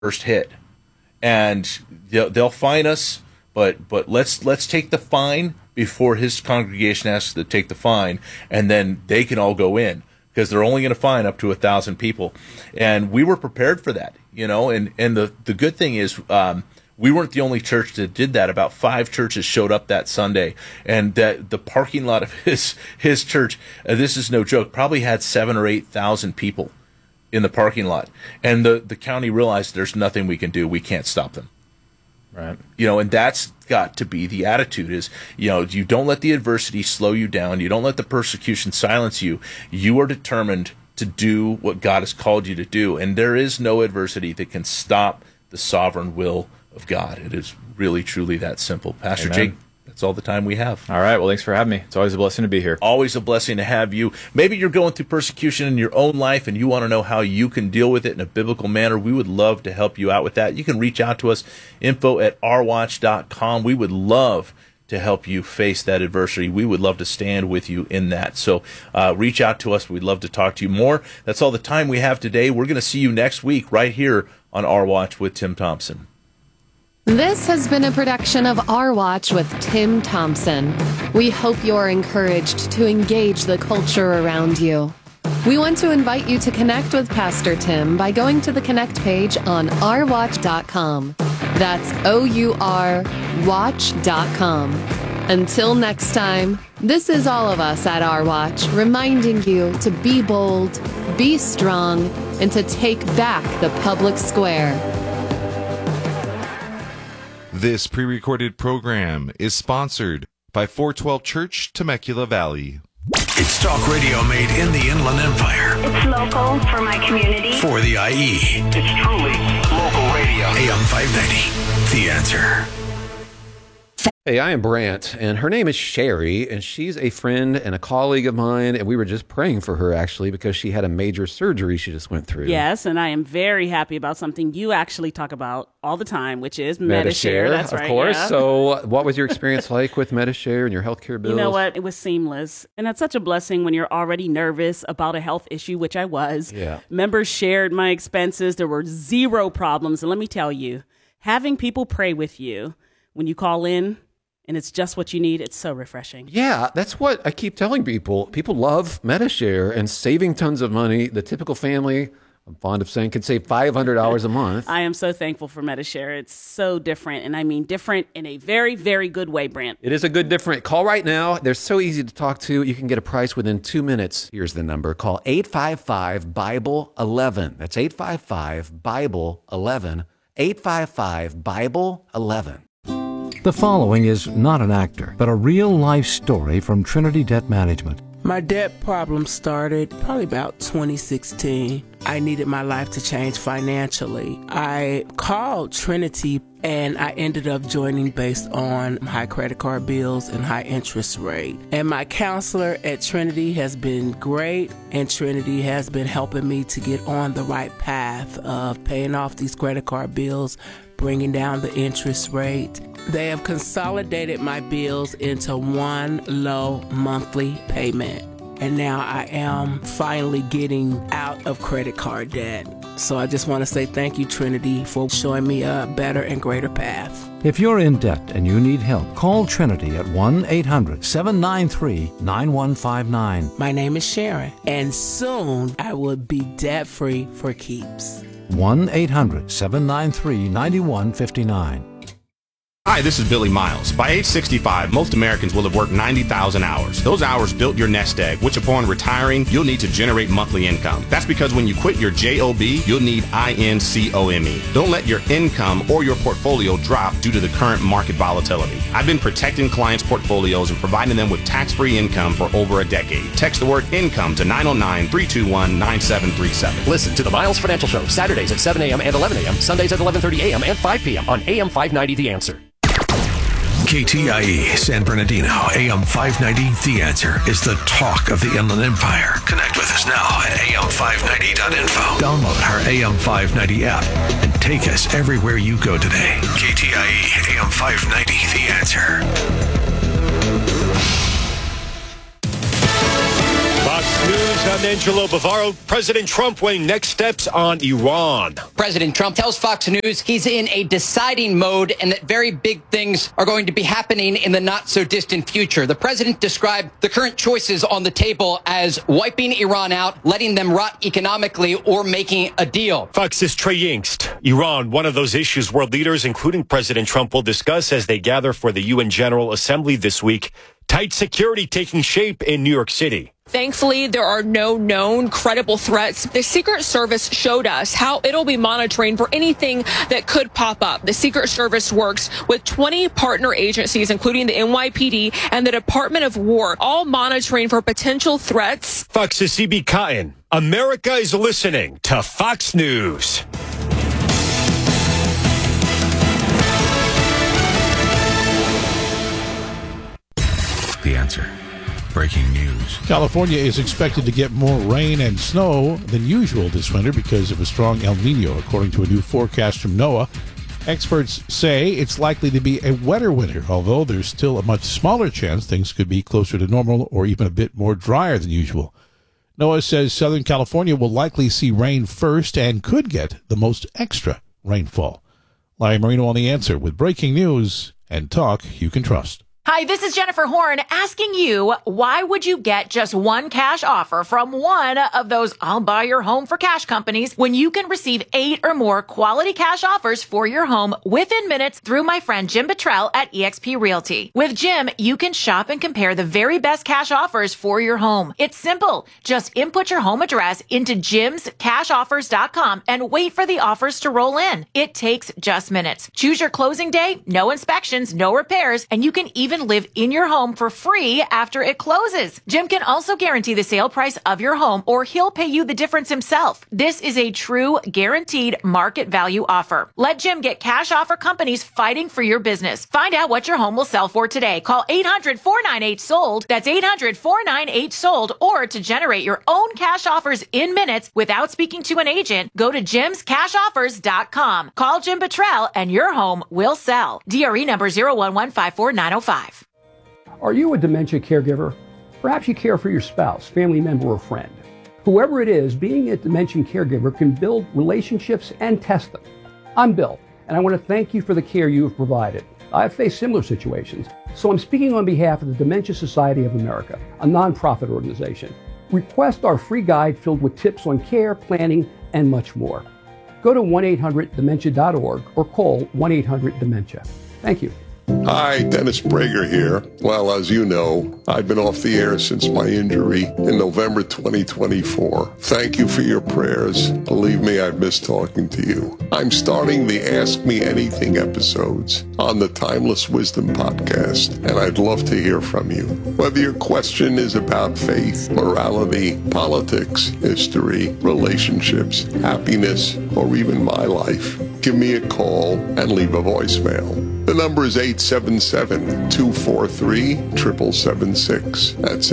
first hit, and they'll fine us, but let's take the fine before his congregation has to take the fine, and then they can all go in, because they're only going to fine up to 1,000 people. And we were prepared for that, and the good thing is, we weren't the only church that did that. About 5 churches showed up that Sunday, and that the parking lot of his church, this is no joke, probably had 7,000 or 8,000 people in the parking lot. And the county realized there's nothing we can do. We can't stop them. Right. And that's got to be the attitude is, you don't let the adversity slow you down. You don't let the persecution silence you. You are determined to do what God has called you to do. And there is no adversity that can stop the sovereign will of God. It is really, truly that simple. Pastor Amen. Jake, that's all the time we have. All right. Well, thanks for having me. It's always a blessing to be here. Always a blessing to have you. Maybe you're going through persecution in your own life and you want to know how you can deal with it in a biblical manner. We would love to help you out with that. You can reach out to us, info@rwatch.com. We would love to help you face that adversity. We would love to stand with you in that. So reach out to us. We'd love to talk to you more. That's all the time we have today. We're going to see you next week right here on Our Watch with Tim Thompson. This has been a production of Our Watch with Tim Thompson. We hope you're encouraged to engage the culture around you. We want to invite you to connect with Pastor Tim by going to the Connect page on ourwatch.com. That's OUR Watch.com. Until next time, this is all of us at Our Watch reminding you to be bold, be strong, and to take back the public square. This pre-recorded program is sponsored by 412 Church, Temecula Valley. It's talk radio made in the Inland Empire. It's local for my community. For the IE. It's truly local radio. AM 590, The Answer. Hey, I am Brant, and her name is Sherry, and she's a friend and a colleague of mine, and we were just praying for her, actually, because she had a major surgery she just went through. Yes, and I am very happy about something you actually talk about all the time, which is Medi-Share. That's right, of course. Yeah. So what was your experience like with Medi-Share and your healthcare bills? You know what? It was seamless, and that's such a blessing when you're already nervous about a health issue, which I was. Yeah. Members shared my expenses. There were zero problems, and let me tell you, having people pray with you when you call in, and it's just what you need, it's so refreshing. Yeah, that's what I keep telling people. People love Medi-Share and saving tons of money. The typical family, I'm fond of saying, can save $500 a month. I am so thankful for Medi-Share. It's so different, and I mean different in a very, very good way, Brant. It is a good different. Call right now. They're so easy to talk to. You can get a price within 2 minutes. Here's the number. Call 855-BIBLE-11. That's 855-BIBLE-11. 855-BIBLE-11. The following is not an actor, but a real-life story from Trinity Debt Management. My debt problem started probably about 2016. I needed my life to change financially. I called Trinity and I ended up joining based on high credit card bills and high interest rate. And my counselor at Trinity has been great, and Trinity has been helping me to get on the right path of paying off these credit card bills, bringing down the interest rate. They have consolidated my bills into one low monthly payment. And now I am finally getting out of credit card debt. So I just want to say thank you, Trinity, for showing me a better and greater path. If you're in debt and you need help, call Trinity at 1-800-793-9159. My name is Sharon, and soon I will be debt-free for keeps. 1-800-793-9159. Hi, this is Billy Miles. By age 65, most Americans will have worked 90,000 hours. Those hours built your nest egg, which upon retiring, you'll need to generate monthly income. That's because when you quit your JOB, you'll need INCOME. Don't let your income or your portfolio drop due to the current market volatility. I've been protecting clients' portfolios and providing them with tax-free income for over a decade. Text the word income to 909-321-9737. Listen to the Miles Financial Show, Saturdays at 7 a.m. and 11 a.m., Sundays at 11:30 a.m. and 5 p.m. on AM 590 The Answer. KTIE San Bernardino, AM 590, The Answer is the talk of the Inland Empire. Connect with us now at am590.info. Download our AM 590 app and take us everywhere you go today. KTIE, AM 590, The Answer. Fox News, I'm Angelo Bavaro. President Trump weighing next steps on Iran. President Trump tells Fox News he's in a deciding mode and that very big things are going to be happening in the not-so-distant future. The president described the current choices on the table as wiping Iran out, letting them rot economically, or making a deal. Fox's Trey Yingst. Iran, one of those issues world leaders, including President Trump, will discuss as they gather for the UN General Assembly this week. Tight security taking shape in New York City. Thankfully, there are no known credible threats. The Secret Service showed us how it'll be monitoring for anything that could pop up. The Secret Service works with 20 partner agencies, including the NYPD and the Department of War, all monitoring for potential threats. Fox's CB Cotton. America is listening to Fox News. The Answer. Breaking news. California is expected to get more rain and snow than usual this winter because of a strong El Nino, according to a new forecast from NOAA. Experts say it's likely to be a wetter winter, although there's still a much smaller chance things could be closer to normal or even a bit more drier than usual. NOAA says Southern California will likely see rain first and could get the most extra rainfall. Larry Marino on The Answer with breaking news and talk you can trust. Hi, this is Jennifer Horn asking you, why would you get just one cash offer from one of those I'll buy your home for cash companies when you can receive 8 or more quality cash offers for your home within minutes through my friend Jim Bottrell at eXp Realty. With Jim, you can shop and compare the very best cash offers for your home. It's simple. Just input your home address into jimscashoffers.com and wait for the offers to roll in. It takes just minutes. Choose your closing day, no inspections, no repairs, and you can even live in your home for free after it closes. Jim can also guarantee the sale price of your home, or he'll pay you the difference himself. This is a true guaranteed market value offer. Let Jim get cash offer companies fighting for your business. Find out what your home will sell for today. Call 800-498-SOLD. That's 800-498-SOLD. Or to generate your own cash offers in minutes without speaking to an agent, go to jimscashoffers.com. Call Jim Bottrell and your home will sell. DRE number 0115490. Are you a dementia caregiver? Perhaps you care for your spouse, family member, or friend. Whoever it is, being a dementia caregiver can build relationships and test them. I'm Bill, and I want to thank you for the care you have provided. I've faced similar situations, so I'm speaking on behalf of the Dementia Society of America, a nonprofit organization. Request our free guide filled with tips on care, planning, and much more. Go to 1-800-DEMENTIA.org or call 1-800-DEMENTIA. Thank you. Hi, Dennis Prager here. Well, as you know, I've been off the air since my injury in November 2024. Thank you for your prayers. Believe me, I've missed talking to you. I'm starting the Ask Me Anything episodes on the Timeless Wisdom podcast, and I'd love to hear from you. Whether your question is about faith, morality, politics, history, relationships, happiness, or even my life, give me a call and leave a voicemail. The number is 877-243-7776. That's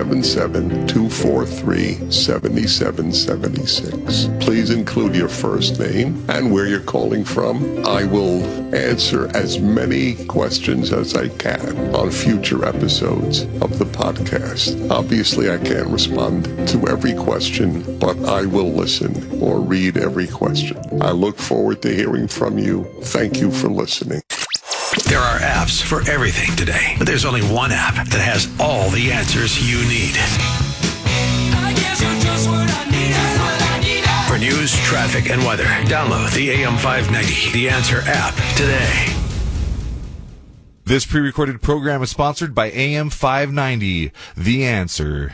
877-243-7776. Please include your first name and where you're calling from. I will answer as many questions as I can on future episodes of the podcast. Obviously, I can't respond to every question, but I will listen or read every question. I look forward to hearing from you. Thank you for listening. There are apps for everything today, but there's only one app that has all the answers you need. For news, traffic, and weather, download the AM 590 The Answer app today. This pre-recorded program is sponsored by AM 590 The Answer.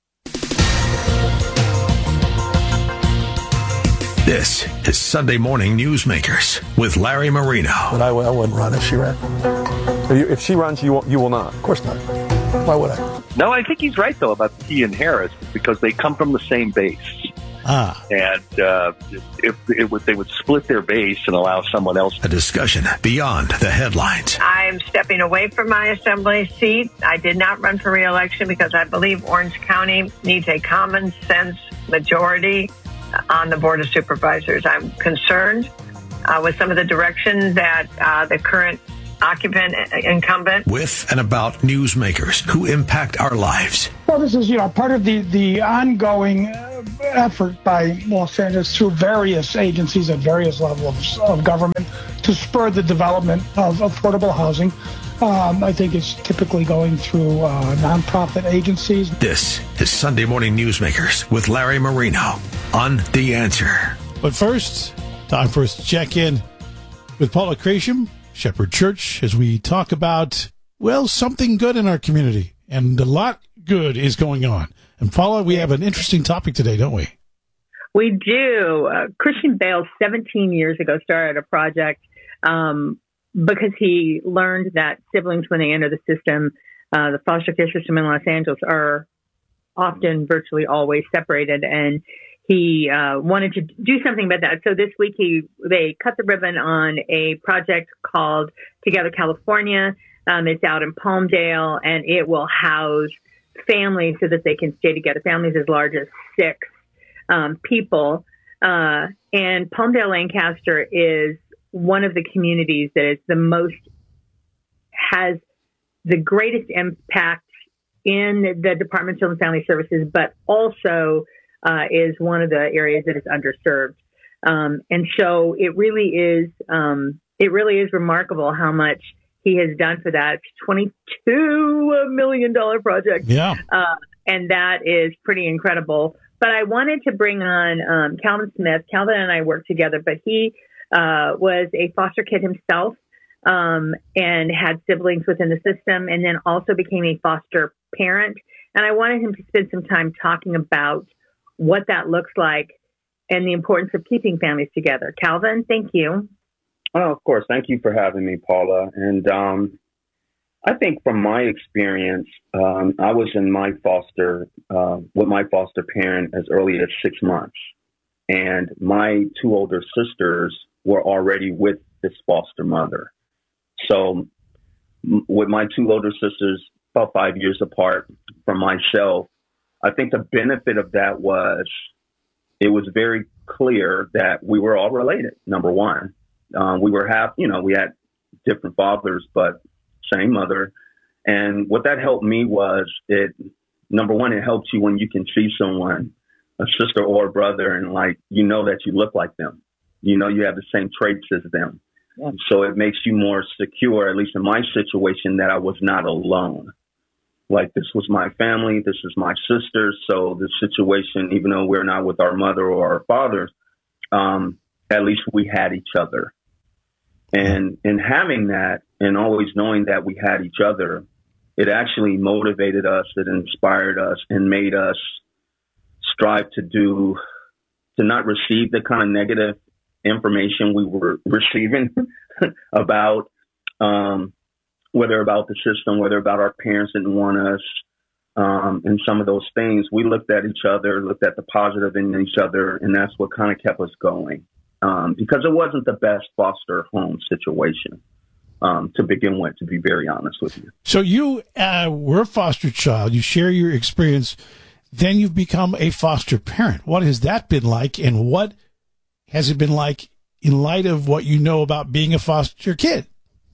This is Sunday Morning Newsmakers with Larry Marino. But I wouldn't run if she ran. If she runs, you will not. Of course not. Why would I? No, I think he's right, though, about he and Harris, because they come from the same base. And if they would split their base and allow someone else. A discussion beyond the headlines. I'm stepping away from my assembly seat. I did not run for re-election because I believe Orange County needs a common sense majority on the Board of Supervisors. I'm concerned with some of the direction that the current occupant, incumbent. With and about newsmakers who impact our lives. Well, this is, part of the ongoing effort by Los Angeles through various agencies at various levels of government to spur the development of affordable housing. I think it's typically going through nonprofit agencies. This is Sunday Morning Newsmakers with Larry Marino on The Answer. But first, time for us to check in with Paula Creasham, Shepherd Church, as we talk about, something good in our community. And a lot good is going on. And Paula, we have an interesting topic today, don't we? We do. Christian Bale, 17 years ago, started a project because he learned that siblings, when they enter the system, the foster care system in Los Angeles, are often virtually always separated. And he wanted to do something about that. So this week they cut the ribbon on a project called Together California. It's out in Palmdale, and it will house families so that they can stay together, families as large as 6 people. And Palmdale Lancaster is one of the communities that is has the greatest impact in the Department of Children and Family Services, but also is one of the areas that is underserved. And so it really is remarkable how much he has done for that. It's $22 million project. Yeah. And that is pretty incredible. But I wanted to bring on Calvin Smith. Calvin and I worked together, but he was a foster kid himself and had siblings within the system, and then also became a foster parent. And I wanted him to spend some time talking about what that looks like and the importance of keeping families together. Calvin, thank you. Oh, of course. Thank you for having me, Paula. And I think from my experience, I was in my with my foster parent as early as 6 months. And my 2 older sisters were already with this foster mother. So with my 2 older sisters, about 5 years apart from myself, I think the benefit of that was it was very clear that we were all related, number one. We had different fathers, but same mother. And what that helped me was number one, it helps you when you can see someone, a sister or a brother, and that you look like them. You have the same traits as them. Yeah. So it makes you more secure, at least in my situation, that I was not alone. This was my family, this is my sister. So the situation, even though we're not with our mother or our father, at least we had each other. And in having that and always knowing that we had each other, it actually motivated us, it inspired us, and made us strive to not receive the kind of negative information we were receiving about, whether about the system, whether about our parents didn't want us, and some of those things. We looked at each other, looked at the positive in each other, and that's what kind of kept us going. Because it wasn't the best foster home situation to begin with, to be very honest with you. So you were a foster child. You share your experience. Then you've become a foster parent. What has that been like, and what has it been like in light of what you know about being a foster kid?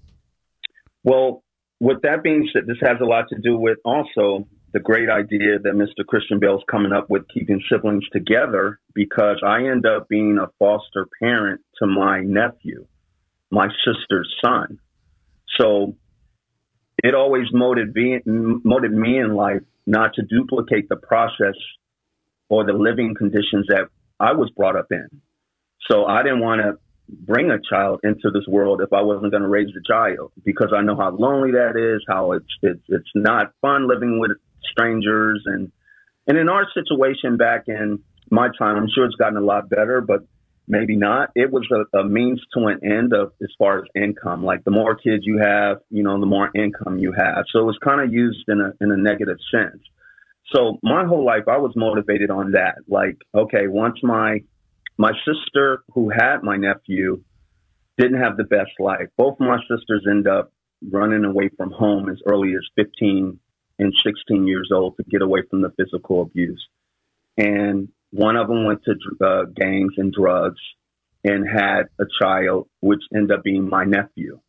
Well, with that being said, this has a lot to do with also the great idea that Mr. Christian Bale's coming up with, keeping siblings together, because I end up being a foster parent to my nephew, my sister's son. So it always motivated me in life not to duplicate the process or the living conditions that I was brought up in. So I didn't want to bring a child into this world if I wasn't going to raise the child, because I know how lonely that is, how it's not fun living with strangers. And in our situation back in my time, I'm sure it's gotten a lot better, but maybe not. It was a means to an end of as far as income. Like the more kids you have, the more income you have. So it was kind of used in a negative sense. So my whole life, I was motivated on that. Like, okay, once my sister who had my nephew didn't have the best life. Both of my sisters end up running away from home as early as 15 and 16 years old to get away from the physical abuse. And one of them went to gangs and drugs and had a child, which ended up being my nephew.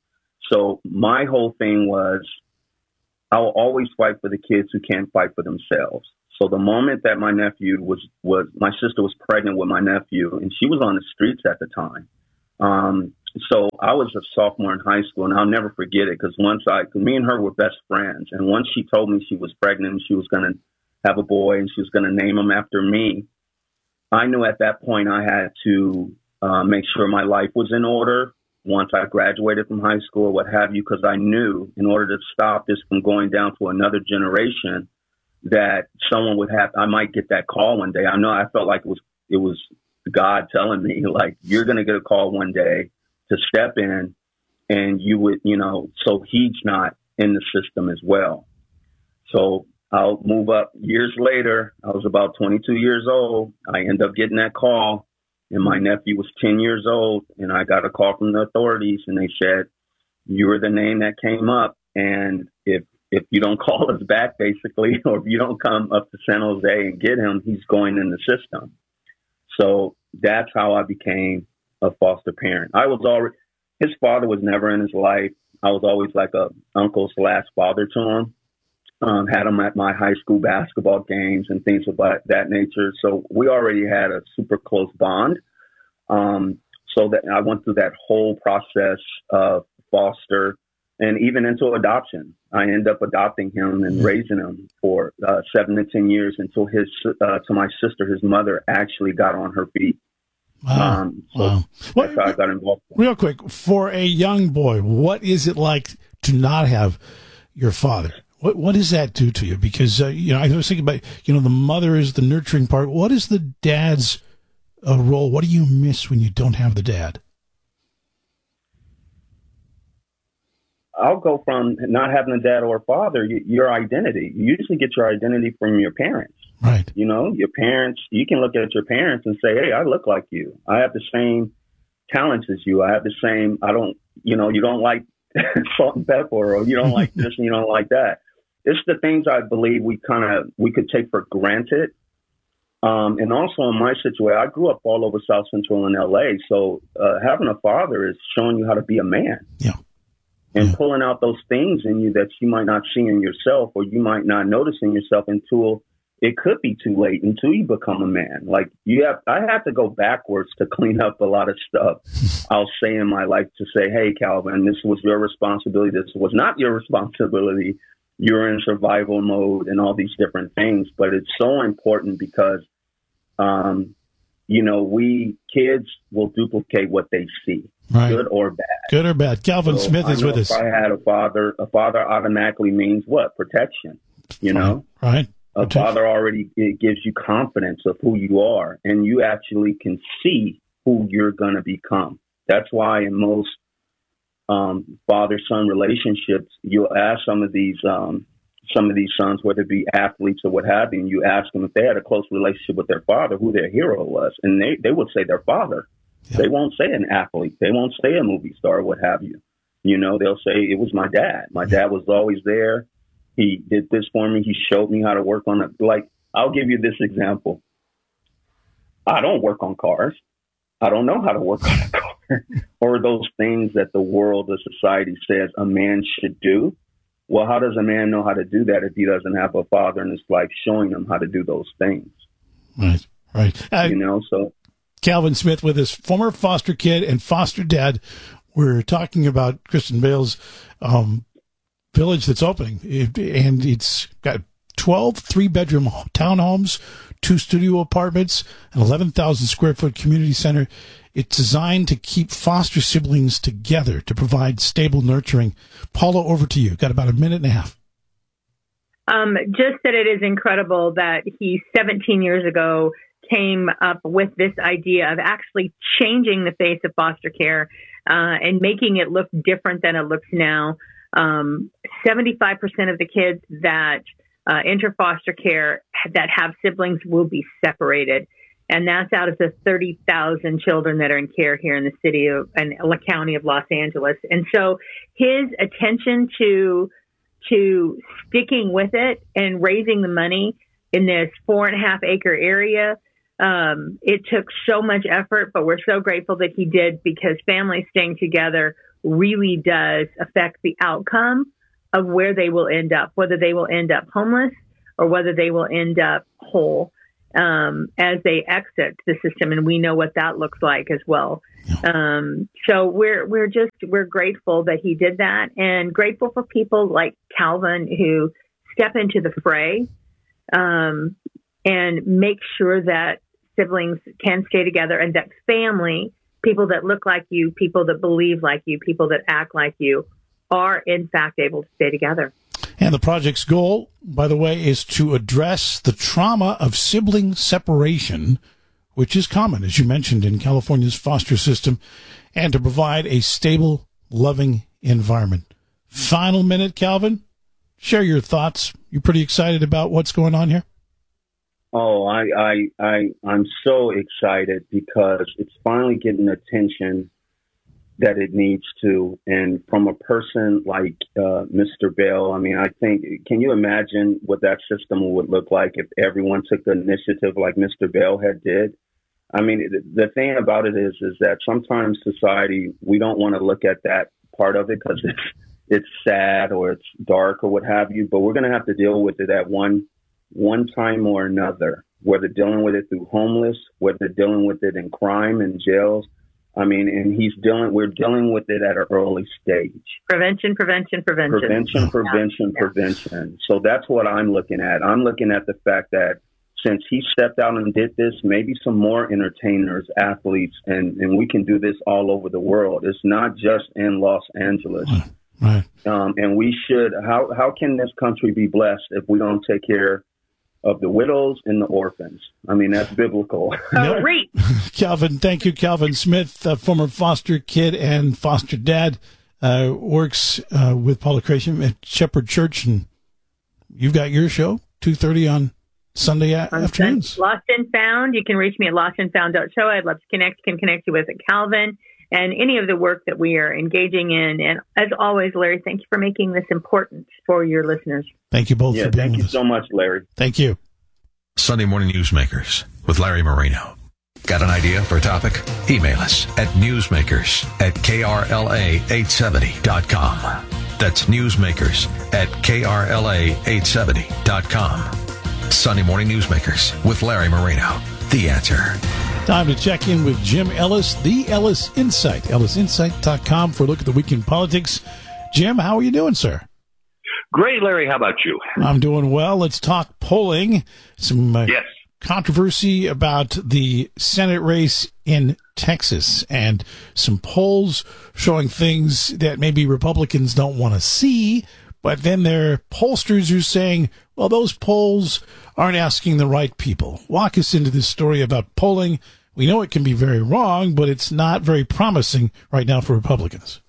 So my whole thing was, I'll always fight for the kids who can't fight for themselves. So the moment that my nephew my sister was pregnant with my nephew, and she was on the streets at the time. So I was a sophomore in high school, and I'll never forget it, because me and her were best friends. And once she told me she was pregnant and she was going to have a boy and she was going to name him after me, I knew at that point I had to make sure my life was in order once I graduated from high school or what have you, because I knew in order to stop this from going down to another generation, that I might get that call one day. I felt like it was God telling me, like, you're going to get a call one day to step in, and you would, so he's not in the system as well. So I'll move up years later. I was about 22 years old. I end up getting that call, and my nephew was 10 years old, and I got a call from the authorities, and they said, you were the name that came up, and if you don't call us back, basically, or if you don't come up to San Jose and get him, he's going in the system. So that's how I became a foster parent. His father was never in his life. I was always like a uncle/father to him. Had him at my high school basketball games and things of that nature. So we already had a super close bond. So that I went through that whole process of foster and even into adoption. I ended up adopting him and raising him for 7 to 10 years until to my sister, his mother, actually got on her feet. Wow. That's how I got involved. Real quick, for a young boy, what is it like to not have your father? What does that do to you? Because, I was thinking about, the mother is the nurturing part. What is the dad's role? What do you miss when you don't have the dad? I'll go from not having a dad or a father, your identity. You usually get your identity from your parents. Right. Your parents, you can look at your parents and say, hey, I look like you. I have the same talents as you. I have the same, you don't like salt and pepper, or you don't like this and you don't like that. It's the things I believe we could take for granted. And also in my situation, I grew up all over South Central in LA. So having a father is showing you how to be a man. Yeah. And pulling out those things in you that you might not see in yourself, or you might not notice in yourself until it could be too late, until you become a man. Like I have to go backwards to clean up a lot of stuff I'll say in my life, to say, hey, Calvin, this was your responsibility. This was not your responsibility. You're in survival mode and all these different things. But it's so important because, we kids will duplicate what they see, right. Good or bad. Good or bad. Calvin Smith is with us. If I had a father automatically means what? Protection, Right. A father already gives you confidence of who you are, and you actually can see who you're going to become. That's why in most father-son relationships, you'll ask some of these sons, whether it be athletes or what have you, and you ask them if they had a close relationship with their father, who their hero was, and they would say their father. Yeah. They won't say an athlete. They won't say a movie star or what have you. They'll say, it was my dad. My dad was always there. He did this for me. He showed me how to work on it. Like, I'll give you this example. I don't work on cars. I don't know how to work on a car or those things that the world or society says a man should do. Well, how does a man know how to do that if he doesn't have a father and it's like showing him how to do those things? Right. So Calvin Smith with us, former foster kid and foster dad. We're talking about Christian Bale's village that's opening, and it's got 12 3-bedroom townhomes, 2 studio apartments, an 11,000 square foot community center. It's designed to keep foster siblings together, to provide stable nurturing. Paula, over to you. Got about a minute and a half. Just that it is incredible that he 17 years ago came up with this idea of actually changing the face of foster care and making it look different than it looks now. 75% of the kids that enter foster care that have siblings will be separated. And that's out of the 30,000 children that are in care here in the city and county of Los Angeles. And so his attention to sticking with it and raising the money in this 4.5 acre area, it took so much effort, but we're so grateful that he did, because families staying together really does affect the outcome of where they will end up, whether they will end up homeless or whether they will end up whole as they exit the system. And we know what that looks like as well. So we're grateful that he did that, and grateful for people like Calvin who step into the fray and make sure that siblings can stay together, and that family, people that look like you, people that believe like you, people that act like you, are in fact able to stay together. And the project's goal, by the way, is to address the trauma of sibling separation, which is common, as you mentioned, in California's foster system, and to provide a stable, loving environment. Final minute, Calvin. Share your thoughts. You pretty excited about what's going on here? Oh, I'm so excited because it's finally getting attention that it needs to. And from a person like Mr. Bell, I mean, I think, can you imagine what that system would look like if everyone took the initiative like Mr. Bell had did? I mean, the thing about it is that sometimes society, we don't want to look at that part of it because it's sad or it's dark or what have you, but we're going to have to deal with it at one time or another, whether dealing with it through homeless, whether dealing with it in crime and jails. I mean, and we're dealing with it at an early stage. Prevention. So that's what I'm looking at. I'm looking at the fact that since he stepped out and did this, maybe some more entertainers, athletes, and we can do this all over the world. It's not just in Los Angeles. Right. And we should, how can this country be blessed if we don't take care of the widows and the orphans? I mean, that's biblical. Great. Calvin, thank you. Calvin Smith, former foster kid and foster dad, works with Paula Creation at Shepherd Church, and you've got your show, 2:30 on Sunday afternoons. Lost and Found. You can reach me at lostandfound.show. I'd love to connect you with Calvin and any of the work that we are engaging in. And as always, Larry, thank you for making this important for your listeners. Thank you both for being with us. Thank you so much, Larry. Thank you. Sunday Morning Newsmakers with Larry Marino. Got an idea for a topic? Email us at newsmakers@krla870.com. That's newsmakers@krla870.com. Sunday Morning Newsmakers with Larry Marino. The Answer. Time to check in with Jim Ellis, the Ellis Insight, ellisinsight.com for a look at the week in politics. Jim, how are you doing, sir? Great, Larry. How about you? I'm doing well. Let's talk polling. Some controversy about the Senate race in Texas and some polls showing things that maybe Republicans don't want to see, but then there are pollsters who are saying, well, those polls aren't asking the right people. Walk us into this story about polling. We know it can be very wrong, but it's not very promising right now for Republicans.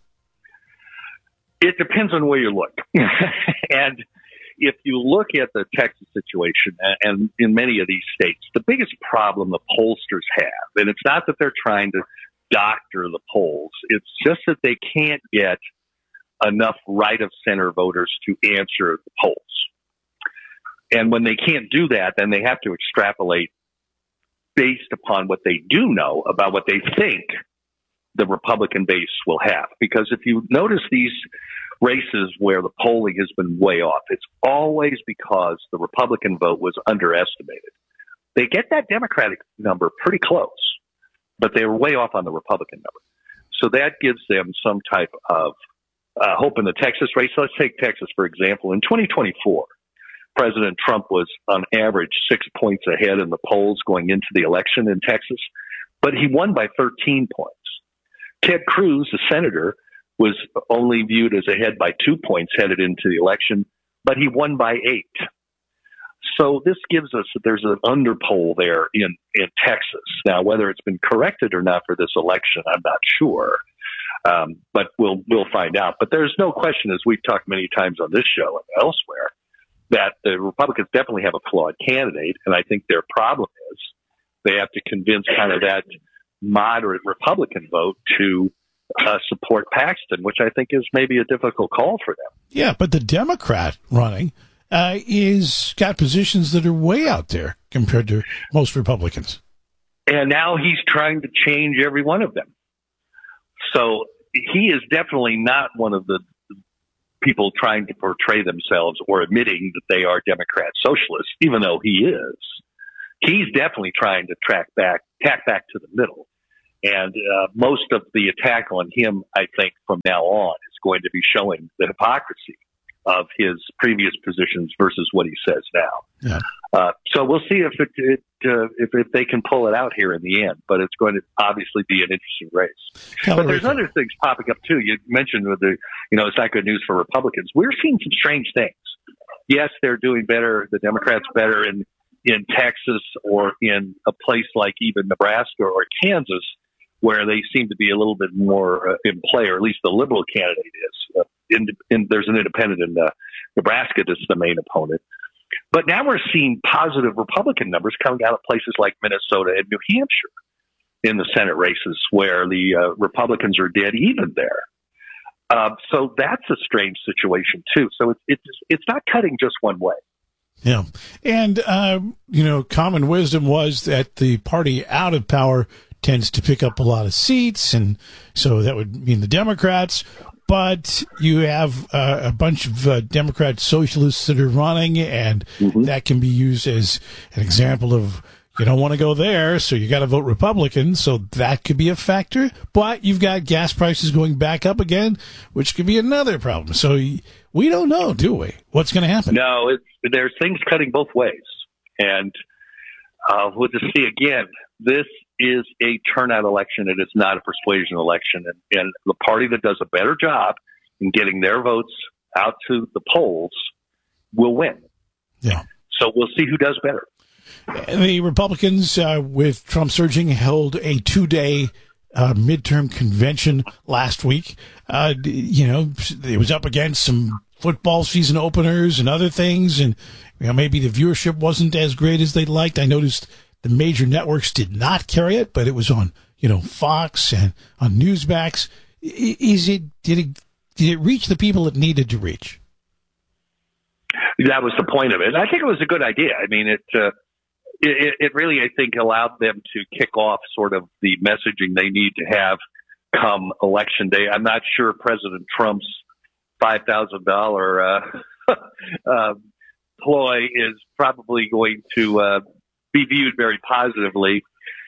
It depends on where you look. And if you look at the Texas situation and in many of these states, the biggest problem the pollsters have, and it's not that they're trying to doctor the polls, it's just that they can't get enough right-of-center voters to answer the polls. And when they can't do that, then they have to extrapolate based upon what they do know about what they think the Republican base will have. Because if you notice these races where the polling has been way off, it's always because the Republican vote was underestimated. They get that Democratic number pretty close, but they were way off on the Republican number. So that gives them some type of hope in the Texas race. Let's take Texas, for example. In 2024, President Trump was on average 6 points ahead in the polls going into the election in Texas, but he won by 13 points. Ted Cruz, the senator, was only viewed as ahead by 2 points headed into the election, but he won by 8. So this gives us that there's an underpoll there in Texas. Now, whether it's been corrected or not for this election, I'm not sure. But we'll find out. But there's no question, as we've talked many times on this show and elsewhere, that the Republicans definitely have a flawed candidate. And I think their problem is they have to convince kind of that moderate Republican vote to support Paxton, which I think is maybe a difficult call for them. Yeah, but the Democrat running is got positions that are way out there compared to most Republicans. And now he's trying to change every one of them. So he is definitely not one of the people trying to portray themselves or admitting that they are Democrat socialists, even though he is. He's definitely trying to tack back to the middle. And most of the attack on him, I think, from now on is going to be showing the hypocrisy of his previous positions versus what he says now. Yeah. So we'll see if they can pull it out here in the end. But it's going to obviously be an interesting race. But there's other things popping up too. You mentioned with it's not good news for Republicans. We're seeing some strange things. Yes, they're doing better. The Democrats better in Texas or in a place like even Nebraska or Kansas, where they seem to be a little bit more in play, or at least the liberal candidate is. There's an independent in Nebraska that's the main opponent. But now we're seeing positive Republican numbers coming out of places like Minnesota and New Hampshire in the Senate races, where the Republicans are dead even there. So that's a strange situation too. So it's not cutting just one way. Yeah. And, common wisdom was that the party out of power tends to pick up a lot of seats, and so that would mean the Democrats. But you have a bunch of Democrat socialists that are running, and that can be used as an example of you don't want to go there, so you got to vote Republican. So that could be a factor. But you've got gas prices going back up again, which could be another problem. So we don't know, do we? What's going to happen? No, there's things cutting both ways, and we'll just see again. This is a turnout election. It is not a persuasion election. And the party that does a better job in getting their votes out to the polls will win. Yeah. So we'll see who does better. The Republicans, with Trump surging, held a 2-day midterm convention last week. It was up against some football season openers and other things. And maybe the viewership wasn't as great as they'd liked. I noticed the major networks did not carry it, but it was on, Fox and on Newsmax. Did it reach the people it needed to reach? That was the point of it. I think it was a good idea. I mean, it really, I think, allowed them to kick off sort of the messaging they need to have come election day. I'm not sure President Trump's $5,000 ploy is probably going to be viewed very positively.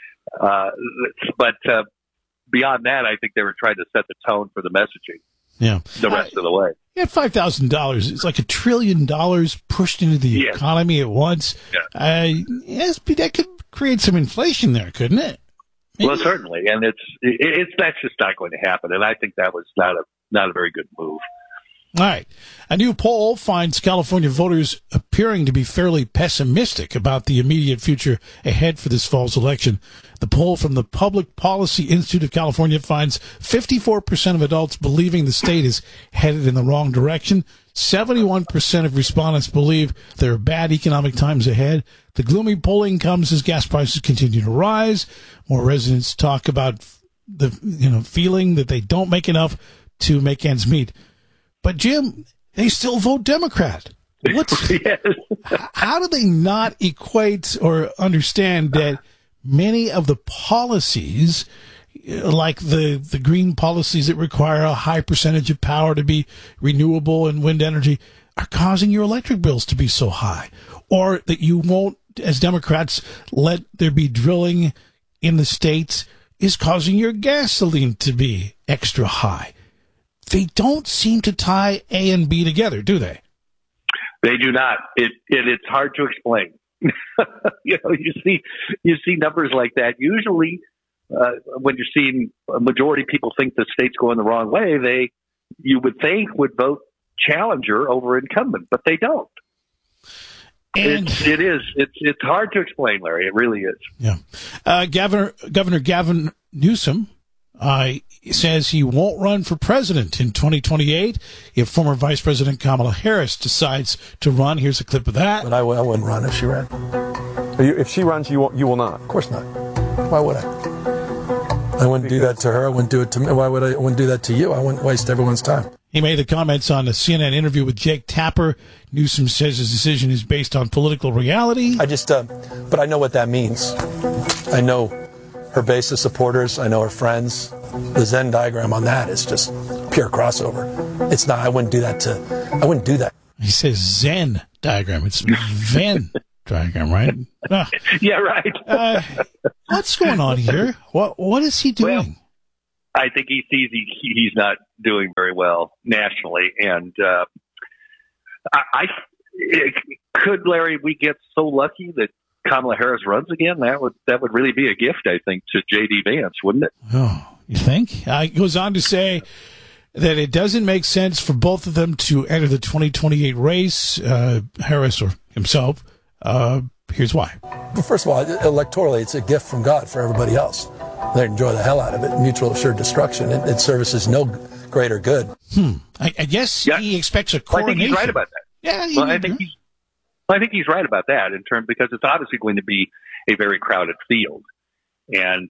But beyond that, I think they were trying to set the tone for the messaging. Yeah. The rest of the way. Yeah, $5,000. It's like $1 trillion pushed into the economy at once. Yeah. Yes, but that could create some inflation there, couldn't it? Maybe. Well, certainly. And that's just not going to happen. And I think that was not a very good move. All right. A new poll finds California voters appearing to be fairly pessimistic about the immediate future ahead for this fall's election. The poll from the Public Policy Institute of California finds 54% of adults believing the state is headed in the wrong direction. 71% of respondents believe there are bad economic times ahead. The gloomy polling comes as gas prices continue to rise. More residents talk about the feeling that they don't make enough to make ends meet. But, Jim, they still vote Democrat. How do they not equate or understand that many of the policies, like the green policies that require a high percentage of power to be renewable and wind energy, are causing your electric bills to be so high? Or that you won't, as Democrats, let there be drilling in the states is causing your gasoline to be extra high? They don't seem to tie A and B together, do they? They do not. It's hard to explain. You see numbers like that. Usually, when you're seeing a majority of people think the state's going the wrong way, you would think would vote challenger over incumbent, but they don't. And it's hard to explain, Larry. It really is. Yeah. Governor Gavin Newsom says he won't run for president in 2028 if former Vice President Kamala Harris decides to run. Here's a clip of that. But I wouldn't run if she ran. If she runs, you will not. Of course not. Why would I? I wouldn't do that to her. I wouldn't do it to me. Why would I? Wouldn't do that to you. I wouldn't waste everyone's time. He made the comments on a CNN interview with Jake Tapper. Newsom says his decision is based on political reality. But I know what that means. I know her base of supporters. I know her friends. the Venn diagram on that is just pure crossover. It's not. I wouldn't do that. He says Zen diagram. It's Venn diagram, right? Yeah, right. What's going on here? What is he doing? Well, I think he sees he's not doing very well nationally, and could Larry, we get so lucky that Kamala Harris runs again? That would really be a gift, I think, to J.D. Vance, wouldn't it? Oh, you think? He goes on to say that it doesn't make sense for both of them to enter the 2028 race, Harris or himself. Here's why. Well, first of all, electorally, it's a gift from God for everybody else. They enjoy the hell out of it. Mutual assured destruction. It services no greater good. I guess he expects a coronation. I think he's right about that. Yeah, well, I think he's right about that in terms, because it's obviously going to be a very crowded field, and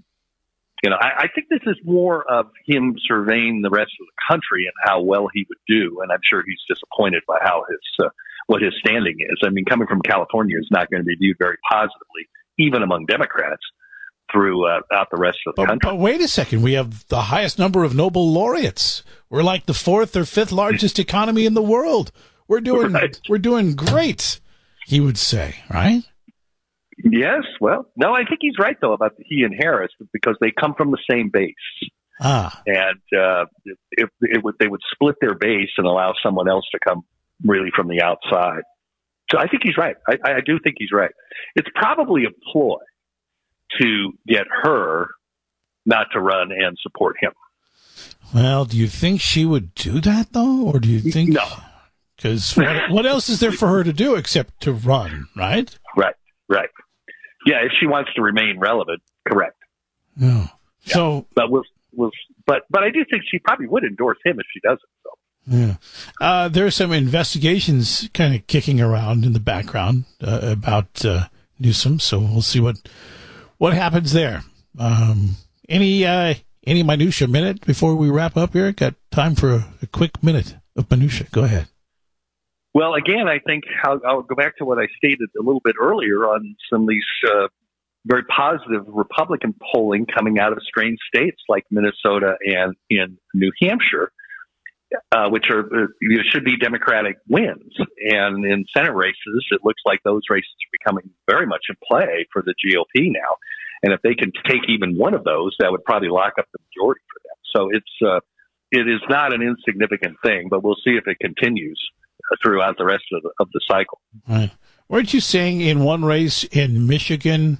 I think this is more of him surveying the rest of the country and how well he would do, and I'm sure he's disappointed by how what his standing is. I mean, coming from California is not going to be viewed very positively, even among Democrats, throughout the rest of the country. But wait a second, we have the highest number of Nobel laureates. We're like the 4th or 5th largest economy in the world. We're doing great, he would say, right? Yes. Well, no, I think he's right though about he and Harris, because they come from the same base. And if they would split their base and allow someone else to come really from the outside. So I think he's right. I do think he's right. It's probably a ploy to get her not to run and support him. Well, do you think she would do that though, or do you think no? Because what else is there for her to do except to run, right? Right. Yeah, if she wants to remain relevant, correct. No. Yeah. So, but but I do think she probably would endorse him if she doesn't. So. Yeah. There are some investigations kind of kicking around in the background about Newsom, so we'll see what happens there. Any minutia minute before we wrap up here? Got time for a quick minute of minutia. Go ahead. Well, again, I think I'll go back to what I stated a little bit earlier on some of these very positive Republican polling coming out of strange states like Minnesota and in New Hampshire, which should be Democratic wins. And in Senate races, it looks like those races are becoming very much in play for the GOP now. And if they can take even one of those, that would probably lock up the majority for them. So it is not an insignificant thing, but we'll see if it continues throughout the rest of the cycle. Right. Weren't you saying in one race in Michigan,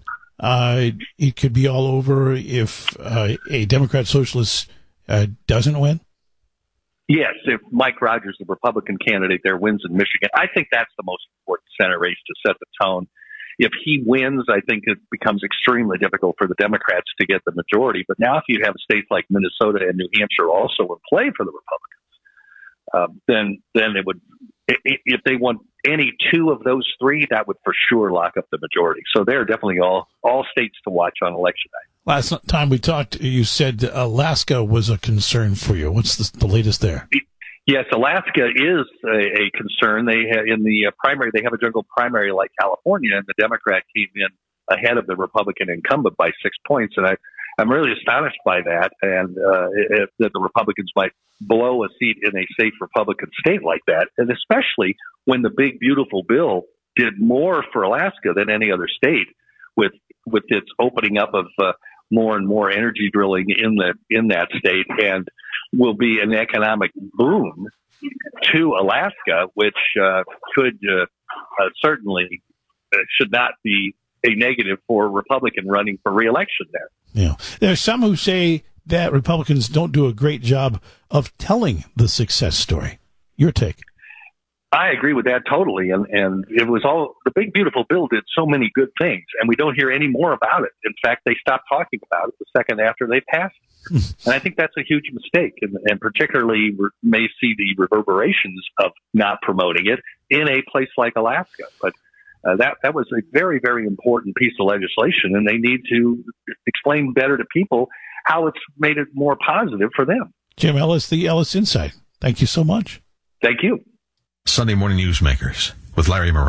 it could be all over if a Democrat socialist doesn't win? Yes, if Mike Rogers, the Republican candidate there, wins in Michigan, I think that's the most important Senate race to set the tone. If he wins, I think it becomes extremely difficult for the Democrats to get the majority. But now if you have states like Minnesota and New Hampshire also in play for the Republicans, then it would, if they won any two of those three, that would for sure lock up the majority. So they're definitely all states to watch on election night. Last time we talked, you said Alaska was a concern for you. What's the latest there? Yes, Alaska is a concern. They in the primary, they have a general primary like California, and the Democrat came in ahead of the Republican incumbent by 6 points. And I'm really astonished by that, and that the Republicans might blow a seat in a safe Republican state like that, and especially when the big beautiful bill did more for Alaska than any other state with its opening up of more and more energy drilling in that state, and will be an economic boom to Alaska, which could certainly should not be a negative for a Republican running for re-election there. Yeah, there's some who say that Republicans don't do a great job of telling the success story. Your take? I agree with that totally. And it was all, the big beautiful bill did so many good things, and we don't hear any more about it. In fact, they stopped talking about it the second after they passed it. And I think that's a huge mistake, and particularly we may see the reverberations of not promoting it in a place like Alaska. But that was a very, very important piece of legislation, and they need to explain better to people how it's made it more positive for them. Jim Ellis, the Ellis Insight. Thank you so much. Thank you. Sunday Morning Newsmakers with Larry Moreno.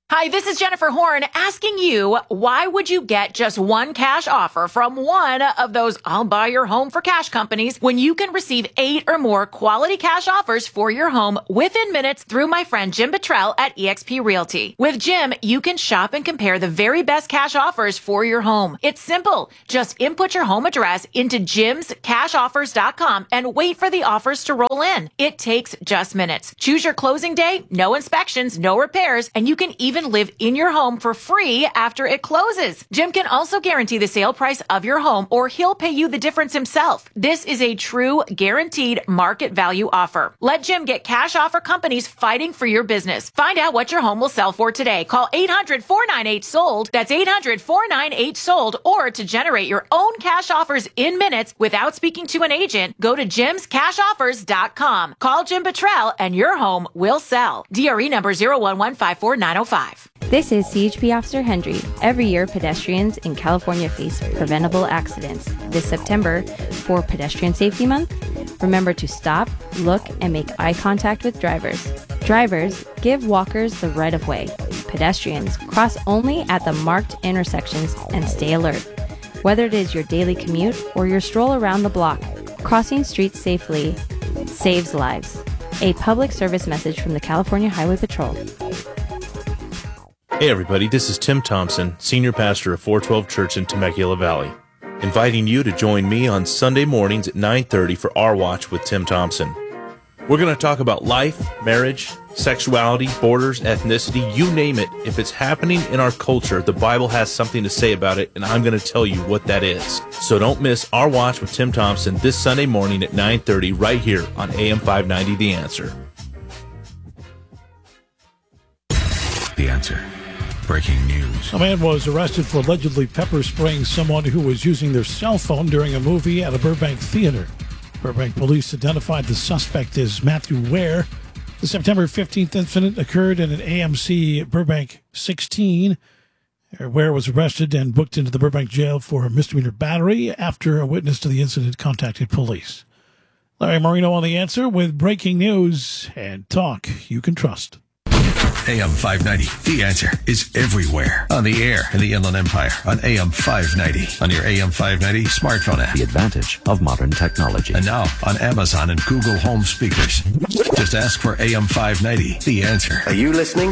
Hi, this is Jennifer Horn asking you, why would you get just one cash offer from one of those I'll buy your home for cash companies when you can receive 8 or more quality cash offers for your home within minutes through my friend Jim Bottrell at eXp Realty. With Jim, you can shop and compare the very best cash offers for your home. It's simple. Just input your home address into jimscashoffers.com and wait for the offers to roll in. It takes just minutes. Choose your closing day, no inspections, no repairs, and you can even live in your home for free after it closes. Jim can also guarantee the sale price of your home, or he'll pay you the difference himself. This is a true guaranteed market value offer. Let Jim get cash offer companies fighting for your business. Find out what your home will sell for today. Call 800-498-SOLD. That's 800-498-SOLD. Or to generate your own cash offers in minutes without speaking to an agent, go to jimscashoffers.com. Call Jim Bottrell and your home will sell. DRE number 01154-905. This is CHP Officer Hendry. Every year, pedestrians in California face preventable accidents. This September, for Pedestrian Safety Month, remember to stop, look, and make eye contact with drivers. Drivers, give walkers the right of way. Pedestrians, cross only at the marked intersections and stay alert. Whether it is your daily commute or your stroll around the block, crossing streets safely saves lives. A public service message from the California Highway Patrol. Hey everybody, this is Tim Thompson, Senior Pastor of 412 Church in Temecula Valley, inviting you to join me on Sunday mornings at 9:30 for Our Watch with Tim Thompson. We're going to talk about life, marriage, sexuality, borders, ethnicity, you name it. If it's happening in our culture, the Bible has something to say about it, and I'm going to tell you what that is. So don't miss Our Watch with Tim Thompson this Sunday morning at 9:30 right here on AM 590 The Answer. The Answer. Breaking news. A man was arrested for allegedly pepper spraying someone who was using their cell phone during a movie at a Burbank theater. Burbank police identified the suspect as Matthew Ware. The September 15th incident occurred in an AMC Burbank 16. Ware was arrested and booked into the Burbank jail for a misdemeanor battery after a witness to the incident contacted police. Larry Marino on The Answer with breaking news and talk you can trust. AM 590, The Answer is everywhere. On the air in the Inland Empire, on AM 590, on your AM 590 smartphone app. The advantage of modern technology. And now on Amazon and Google Home speakers. Just ask for AM 590, The Answer. Are you listening?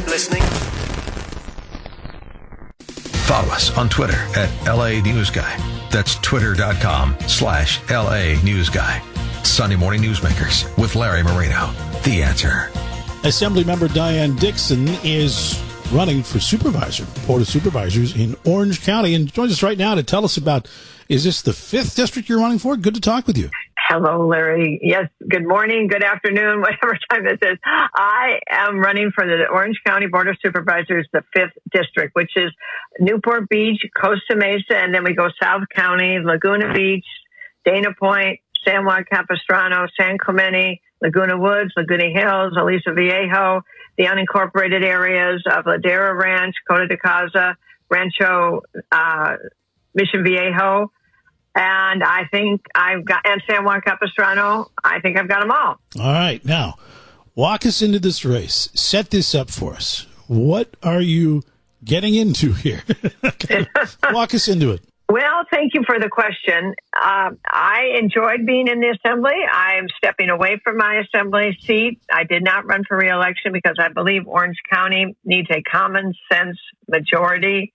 Follow us on Twitter at LA News Guy. That's twitter.com/LA News Guy. Sunday Morning Newsmakers with Larry Marino. The Answer. Assemblymember Diane Dixon is running for supervisor, Board of Supervisors in Orange County, and joins us right now to tell us about, is this the 5th district you're running for? Good to talk with you. Hello, Larry. Yes, good morning, good afternoon, whatever time this is. I am running for the Orange County Board of Supervisors, the 5th district, which is Newport Beach, Costa Mesa, and then we go South County, Laguna Beach, Dana Point, San Juan Capistrano, San Clemente, Laguna Woods, Laguna Hills, Aliso Viejo, the unincorporated areas of Ladera Ranch, Coto de Caza, Rancho Mission Viejo, and I think and San Juan Capistrano. I think I've got them all. All right. Now, walk us into this race. Set this up for us. What are you getting into here? Walk us into it. Well, thank you for the question. I enjoyed being in the assembly. I'm stepping away from my assembly seat. I did not run for re-election because I believe Orange County needs a common sense majority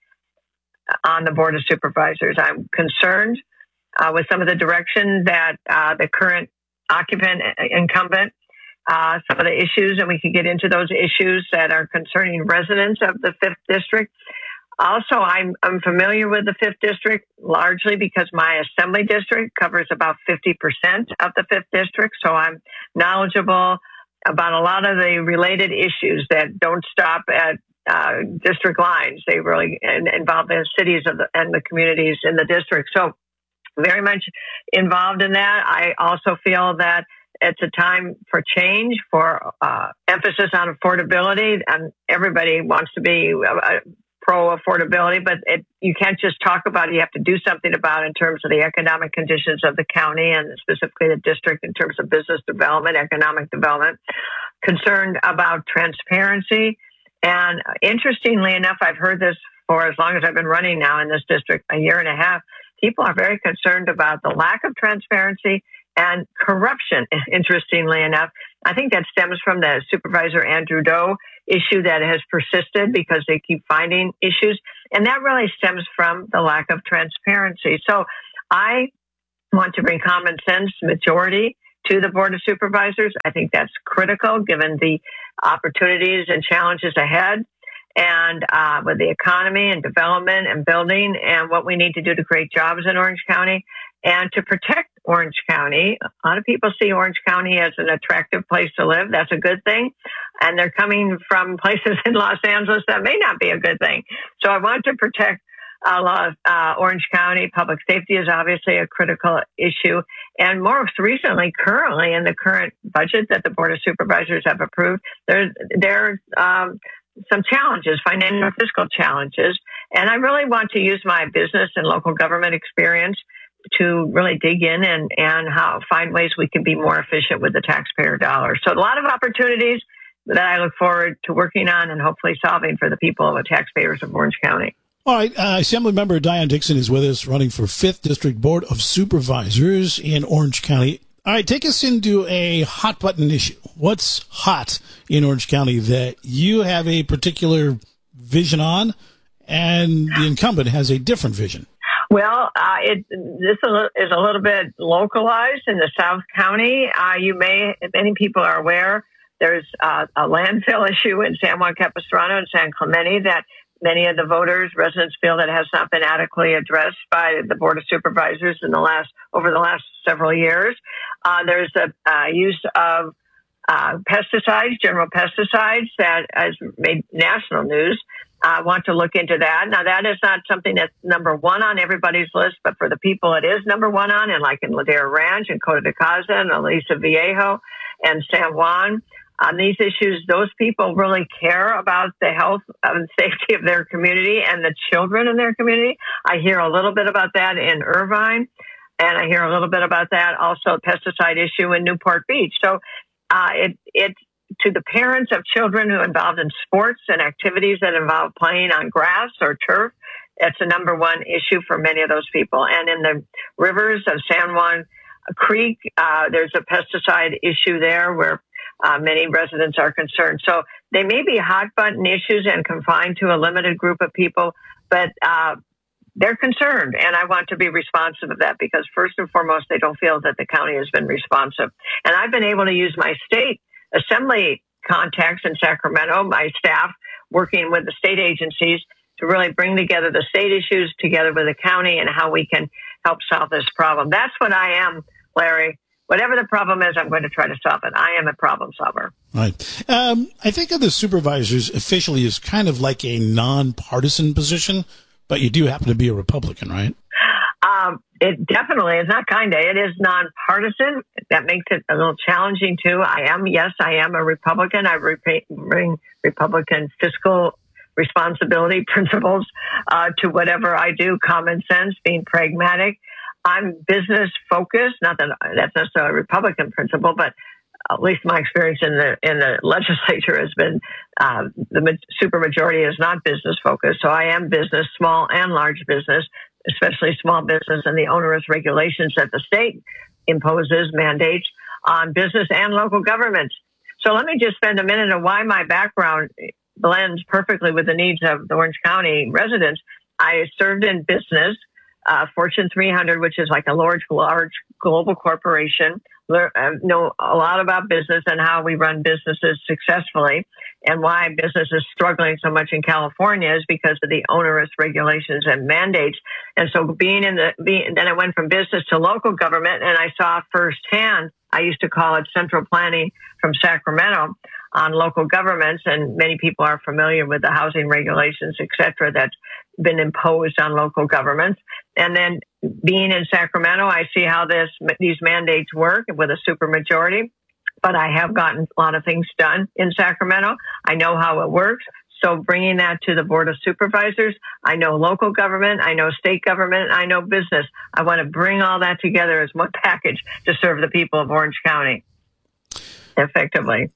on the Board of Supervisors. I'm concerned with some of the direction that the current incumbent, some of the issues, and we can get into those issues that are concerning residents of the 5th district. Also, I'm familiar with the 5th district largely because my assembly district covers about 50% of the 5th district. So I'm knowledgeable about a lot of the related issues that don't stop at district lines. They really involve the cities and the communities in the district. So very much involved in that. I also feel that it's a time for change, for emphasis on affordability, and everybody wants to be pro affordability, but you can't just talk about it. You have to do something about it in terms of the economic conditions of the county and specifically the district in terms of business development, economic development. Concerned about transparency And interestingly enough, I've heard this for as long as I've been running now in this district, a year and a half. People are very concerned about the lack of transparency and corruption, interestingly enough. I think that stems from the Supervisor Andrew Doe issue that has persisted because they keep finding issues. And that really stems from the lack of transparency. So I want to bring common sense majority to the Board of Supervisors. I think that's critical given the opportunities and challenges ahead, and with the economy and development and building and what we need to do to create jobs in Orange County and to protect Orange County. A lot of people see Orange County as an attractive place to live. That's a good thing. And they're coming from places in Los Angeles that may not be a good thing. So I want to protect Orange County. Public safety is obviously a critical issue. And most recently, currently in the current budget that the Board of Supervisors have approved, there's some challenges, financial and fiscal challenges. And I really want to use my business and local government experience to really dig in and find ways we can be more efficient with the taxpayer dollar. So a lot of opportunities that I look forward to working on and hopefully solving for the people of the taxpayers of Orange County. All right, Assemblymember Diane Dixon is with us, running for 5th District Board of Supervisors in Orange County. All right, take us into a hot button issue. What's hot in Orange County that you have a particular vision on, and the incumbent has a different vision? Well, this is a little bit localized in the South County. Many people are aware there's a landfill issue in San Juan Capistrano and San Clemente that many of the residents feel that has not been adequately addressed by the Board of Supervisors over the last several years. There's a use of pesticides, general pesticides, that has made national news. I want to look into that. Now, that is not something that's number one on everybody's list, but for the people it is number one on, and like in Ladera Ranch and Coto de Caza and Aliso Viejo and San Juan. On these issues, those people really care about the health and safety of their community and the children in their community. I hear a little bit about that in Irvine, and I hear a little bit about that also pesticide issue in Newport Beach. So it to the parents of children who are involved in sports and activities that involve playing on grass or turf, it's a number one issue for many of those people. And in the rivers of San Juan Creek, there's a pesticide issue there where many residents are concerned. So they may be hot button issues and confined to a limited group of people, but they're concerned. And I want to be responsive of that because first and foremost, they don't feel that the county has been responsive. And I've been able to use my state assembly contacts in Sacramento, my staff working with the state agencies to really bring together the state issues together with the county and how we can help solve this problem. That's what I am, Larry. Whatever the problem is, I'm going to try to solve it. I am a problem solver. Right. I think of the supervisors officially as kind of like a nonpartisan position, but you do happen to be a Republican, right? It definitely is not kind of. It is nonpartisan. That makes it a little challenging, too. I am a Republican. I bring Republican fiscal responsibility principles to whatever I do, common sense, being pragmatic. I'm business focused. Not that that's necessarily a Republican principle, but at least my experience in the legislature has been the supermajority is not business focused. So I am business, small and large business, especially small business, and the onerous regulations that the state imposes, mandates on business and local governments. So let me just spend a minute on why my background blends perfectly with the needs of the Orange County residents. I served in business. Fortune 300, which is like a large global corporation, know a lot about business and how we run businesses successfully, and why business is struggling so much in California is because of the onerous regulations and mandates. And so then I went from business to local government, and I saw firsthand, I used to call it central planning from Sacramento on local governments, and many people are familiar with the housing regulations, et cetera, that's been imposed on local governments. And then being in Sacramento, I see how these mandates work with a supermajority, but I have gotten a lot of things done in Sacramento. I know how it works. So bringing that to the Board of Supervisors, I know local government, I know state government, I know business. I want to bring all that together as one package to serve the people of Orange County effectively.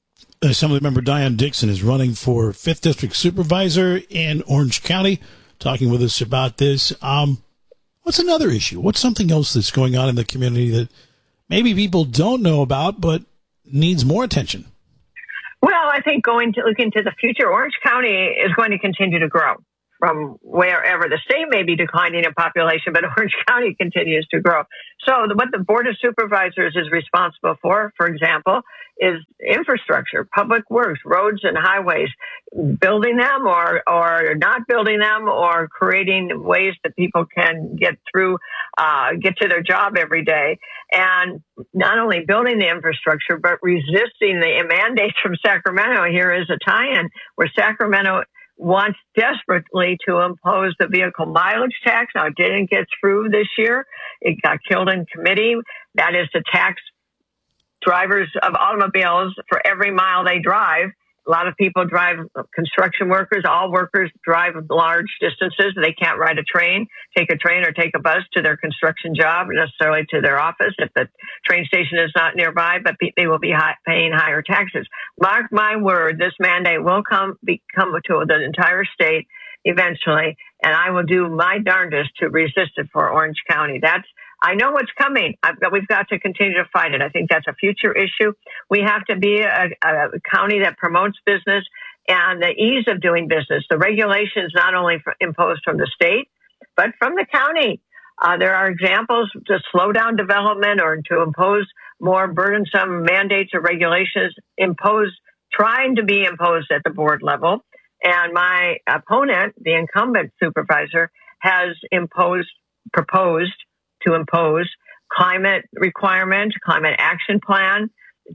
Assemblymember Diane Dixon is running for 5th District Supervisor in Orange County, talking with us about this. What's another issue? What's something else that's going on in the community that maybe people don't know about but needs more attention? Well, I think looking to the future, Orange County is going to continue to grow from wherever. The state may be declining in population, but Orange County continues to grow. So what the Board of Supervisors is responsible for example, is infrastructure, public works, roads and highways, building them or not building them, or creating ways that people can get to their job every day. And not only building the infrastructure, but resisting the mandates from Sacramento. Here is a tie-in where Sacramento wants desperately to impose the vehicle mileage tax. Now, it didn't get through this year. It got killed in committee. That is to tax drivers of automobiles for every mile they drive. A lot of people drive, construction workers, all workers drive large distances. They can't ride a train, take a train or take a bus to their construction job, necessarily to their office if the train station is not nearby, but they will be paying higher taxes. Mark my word, this mandate will come to the entire state eventually, and I will do my darndest to resist it for Orange County. I know what's coming. We've got to continue to fight it. I think that's a future issue. We have to be a county that promotes business and the ease of doing business. The regulations not only imposed from the state, but from the county. There are examples to slow down development or to impose more burdensome mandates or regulations trying to be imposed at the board level. And my opponent, the incumbent supervisor, has proposed to impose climate requirements, climate action plan.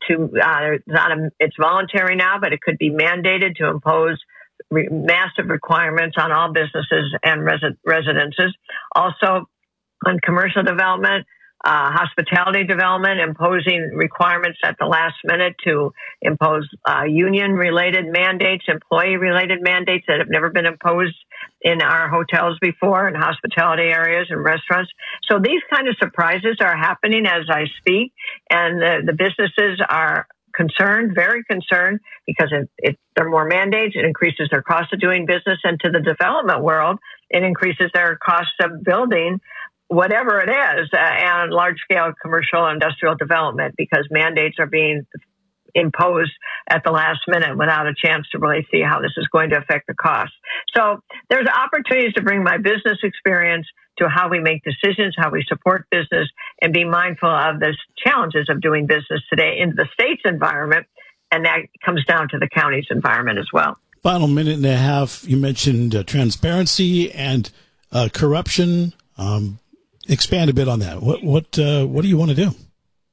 It's voluntary now, but it could be mandated to impose massive requirements on all businesses and residences. Also, on commercial development, hospitality development, imposing requirements at the last minute to impose union-related mandates, employee-related mandates that have never been imposed in our hotels before, in hospitality areas and restaurants. So these kind of surprises are happening as I speak, and the businesses are concerned, very concerned, because there are more mandates. It increases their cost of doing business, and to the development world, it increases their cost of building whatever it is, and large-scale commercial and industrial development, because mandates are being imposed at the last minute without a chance to really see how this is going to affect the cost. So there's opportunities to bring my business experience to how we make decisions, how we support business, and be mindful of the challenges of doing business today in the state's environment, and that comes down to the county's environment as well. Final minute and a half. You mentioned transparency and corruption. Expand a bit on that. What do you want to do?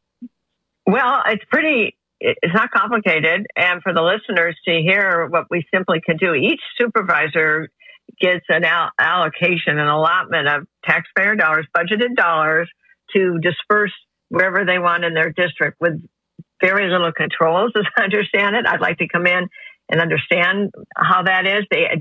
Well, it's not complicated. And for the listeners to hear what we simply can do, each supervisor gets an allocation, an allotment of taxpayer dollars, budgeted dollars, to disperse wherever they want in their district with very little controls, as I understand it. I'd like to come in and understand how that is.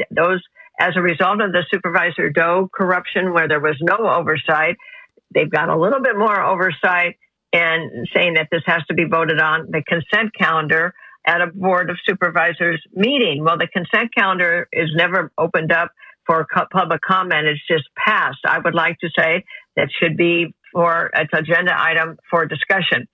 As a result of the Supervisor Doe corruption, where there was no oversight, they've got a little bit more oversight and saying that this has to be voted on the consent calendar at a Board of Supervisors meeting. Well, the consent calendar is never opened up for public comment. It's just passed. I would like to say that should be it's agenda item for discussion.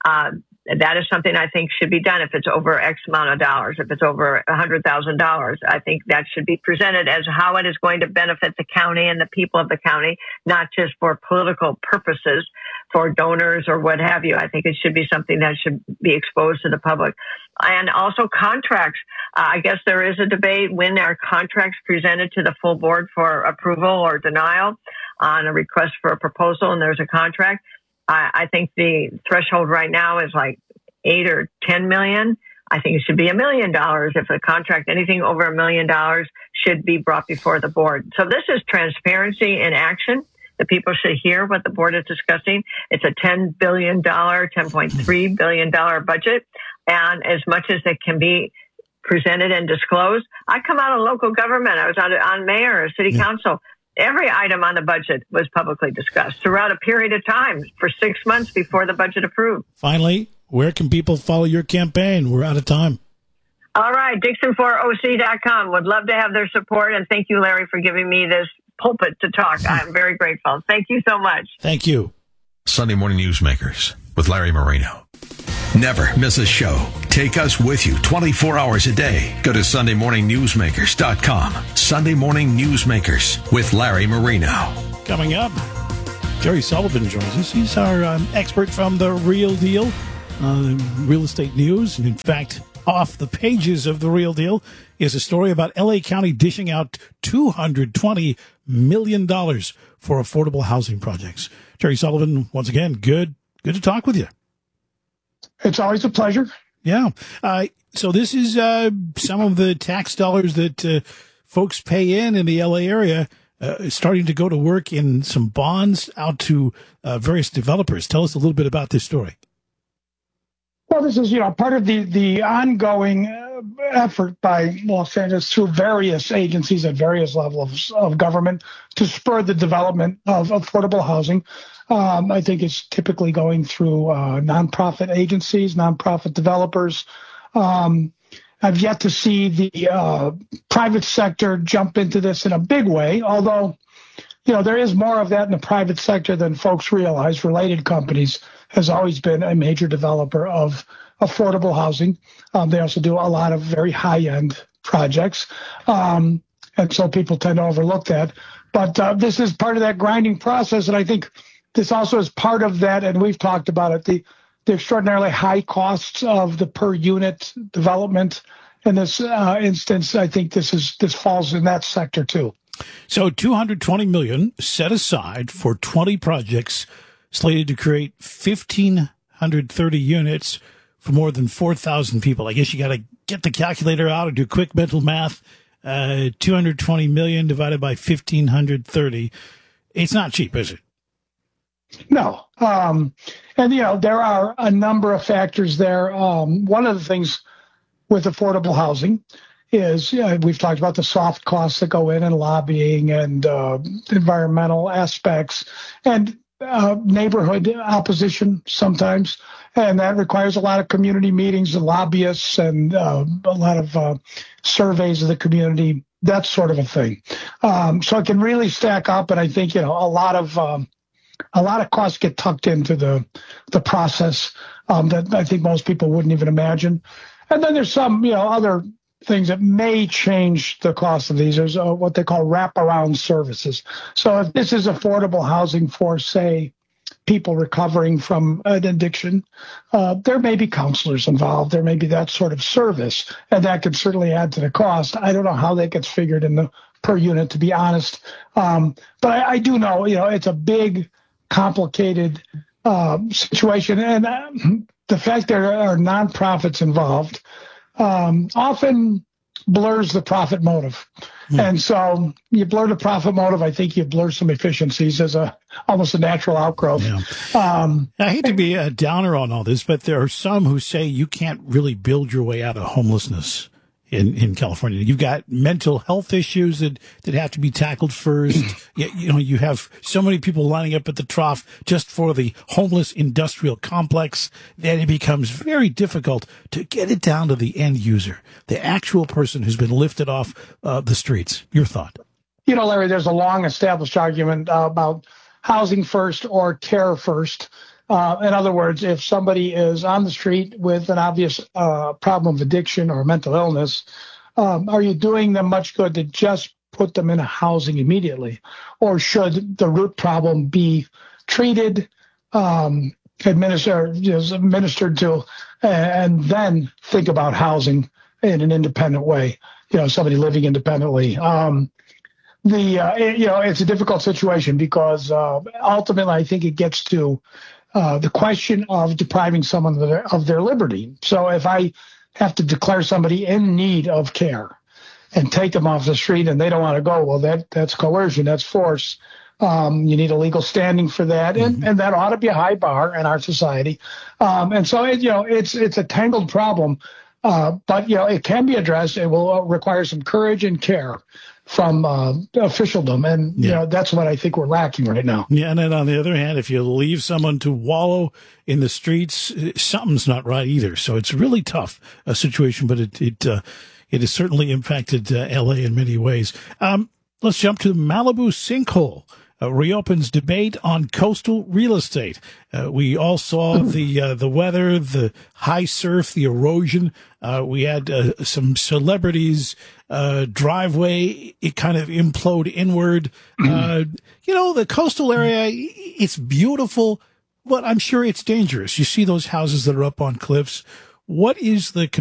That is something I think should be done if it's over X amount of dollars. If it's over $100,000, I think that should be presented as how it is going to benefit the county and the people of the county, not just for political purposes, for donors or what have you. I think it should be something that should be exposed to the public. And also contracts. I guess there is a debate when are contracts presented to the full board for approval or denial on a request for a proposal and there's a contract. I think the threshold right now is like 8 or 10 million. I think it should be $1 million. If a contract, anything over $1 million should be brought before the board. So this is transparency in action. The people should hear what the board is discussing. It's a $10 billion, $10.3 billion budget. And as much as it can be presented and disclosed, I come out of local government. I was on mayor or city council. Every item on the budget was publicly discussed throughout a period of time for 6 months before the budget approved. Finally, where can people follow your campaign? We're out of time. All right, Dixon4OC.com. Would love to have their support, and thank you, Larry, for giving me this pulpit to talk. I'm very grateful. Thank you so much. Thank you. Sunday Morning Newsmakers with Larry Marino. Never miss a show. Take us with you 24 hours a day. Go to SundayMorningNewsmakers.com. Sunday Morning Newsmakers with Larry Marino. Coming up, Jerry Sullivan joins us. He's our expert from The Real Deal, real estate news. And in fact, off the pages of The Real Deal is a story about L.A. County dishing out $220 million for affordable housing projects. Jerry Sullivan, once again, good to talk with you. It's always a pleasure. Yeah. So this is some of the tax dollars that folks pay in the L.A. area starting to go to work in some bonds out to various developers. Tell us a little bit about this story. Well, this is, part of the ongoing effort by Los Angeles through various agencies at various levels of government to spur the development of affordable housing. I think it's typically going through nonprofit agencies, nonprofit developers. I've yet to see the private sector jump into this in a big way, although, there is more of that in the private sector than folks realize. Related Companies has always been a major developer of affordable housing. They also do a lot of very high-end projects, and so people tend to overlook that. But this is part of that grinding process, and I think this also is part of that, and we've talked about it, the extraordinarily high costs of the per-unit development. In this instance, I think this falls in that sector, too. So $220 million set aside for 20 projects slated to create 1,530 units for more than 4,000 people. I guess you got to get the calculator out and do quick mental math. 220 million divided by 1,530. It's not cheap, is it? No. And, there are a number of factors there. One of the things with affordable housing is we've talked about the soft costs that go in and lobbying and environmental aspects and neighborhood opposition sometimes. And that requires a lot of community meetings and lobbyists and a lot of surveys of the community, that sort of a thing. So it can really stack up. And I think, a lot of costs get tucked into the process that I think most people wouldn't even imagine. And then there's some, other things that may change the cost of these. There's what they call wraparound services. So if this is affordable housing for, say, people recovering from an addiction, there may be counselors involved. There may be that sort of service, and that could certainly add to the cost. I don't know how that gets figured in the per unit, to be honest. But I do know, it's a big, complicated situation. And the fact there are nonprofits involved often blurs the profit motive. And so you blur the profit motive, I think you blur some efficiencies as almost a natural outgrowth. Yeah. I hate to be a downer on all this, but there are some who say you can't really build your way out of homelessness in California. You've got mental health issues that have to be tackled first. You have so many people lining up at the trough just for the homeless industrial complex that it becomes very difficult to get it down to the end user, the actual person who's been lifted off the streets. Your thought? Larry, there's a long established argument about housing first or care first. In other words, if somebody is on the street with an obvious problem of addiction or mental illness, are you doing them much good to just put them in housing immediately? Or should the root problem be treated, administered to, and then think about housing in an independent way, somebody living independently? It's a difficult situation because ultimately I think it gets to the question of depriving someone of their liberty. So if I have to declare somebody in need of care and take them off the street and they don't want to go, well, that's coercion, that's force. You need a legal standing for that, and that ought to be a high bar in our society. And so it's a tangled problem, but it can be addressed. It will require some courage and care from officialdom, and you know that's what I think we're lacking right now. Yeah, and then on the other hand, if you leave someone to wallow in the streets, something's not right either. So it's really tough a situation, but it has certainly impacted L.A. in many ways. Let's jump to Malibu sinkhole. Reopens debate on coastal real estate. We all saw the weather, the high surf, the erosion. We had some celebrities' driveway, it kind of implode inward. The coastal area, it's beautiful, but I'm sure it's dangerous. You see those houses that are up on cliffs. What is the